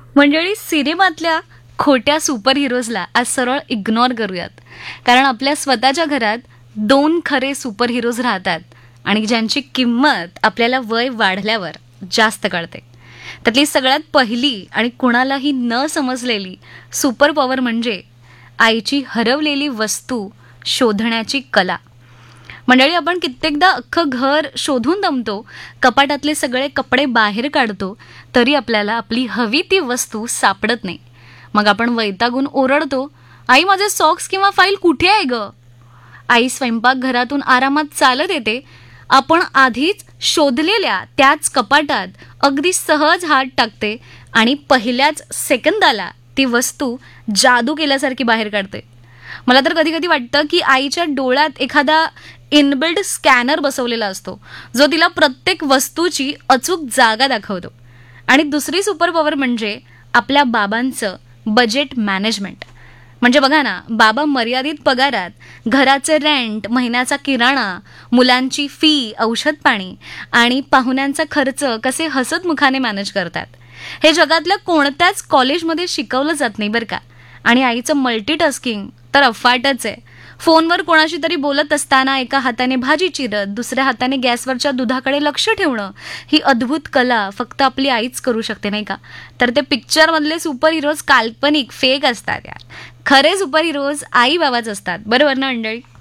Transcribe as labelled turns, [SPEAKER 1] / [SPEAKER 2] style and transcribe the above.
[SPEAKER 1] मंडळी, सिनेमातल्या खोट्या सुपर हिरोजला आज सरळ इग्नोर करूयात. कारण आपल्या स्वतःच्या घरात 2 खरे सुपर हिरोज राहतात आणि ज्यांची किंमत आपल्याला वय वाढल्यावर जास्त कळते. त्यातली सगळ्यात पहिली आणि कुणालाही न समजलेली सुपर पॉवर म्हणजे आईची हरवलेली वस्तू शोधण्याची कला. मंडळी, आपण कित्येकदा अख्खं घर शोधून दमतो, कपाटातले सगळे कपडे बाहेर काढतो, तरी आपल्याला आपली हवी ती वस्तू सापडत नाही. मग आपण वैतागून ओरडतो, आई माझे सॉक्स किंवा फाईल कुठे आहे ग? आई स्वयंपाकघरातून आरामात चालत येते. आपण आधीच शोधलेल्या त्याच कपाटात अगदी सहज हात टाकते आणि पहिल्याच सेकंदाला ती वस्तू जादू केल्यासारखी बाहेर काढते. मला तर कधी कधी वाटतं की आईच्या डोळ्यात एखादा इनबिल्ड स्कॅनर बसवलेला असतो, जो तिला प्रत्येक वस्तूची अचूक जागा दाखवतो. आणि दुसरी सुपर पॉवर म्हणजे आपल्या बाबांचं बजेट मॅनेजमेंट. म्हणजे बघा ना, बाबा मर्यादित पगारात घराचे रेंट, महिन्याचा किराणा, मुलांची फी, औषध पाणी आणि पाहुण्यांचा खर्च कसे हसतमुखाने मॅनेज करतात. हे जगातल्या कोणत्याच कॉलेजमध्ये शिकवलं जात नाही बरं का. आणि आईचं मल्टीटास्किंग तर अफाटच आहे. फोनवर कोणाशी तरी बोलत असताना एका हाताने भाजी चिरत दुसऱ्या हाताने गॅसवरच्या दुधाकडे लक्ष ठेवणं, ही अद्भुत कला फक्त आपली आईच करू शकते, नाही का? तर ते पिक्चरमधले सुपर हिरोज काल्पनिक, फेक असतात यार. खरे सुपर हिरोज आई बाबाच असतात, बरोबर ना मंडळी?